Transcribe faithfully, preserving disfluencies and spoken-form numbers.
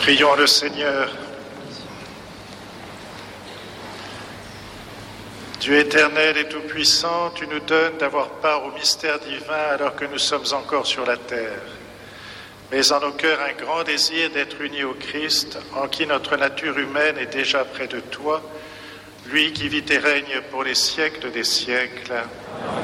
Prions le Seigneur. Dieu éternel et tout-puissant, tu nous donnes d'avoir part au mystère divin alors que nous sommes encore sur la terre. Mets en nos cœurs un grand désir d'être unis au Christ, en qui notre nature humaine est déjà près de toi, lui qui vit et règne pour les siècles des siècles. Amen.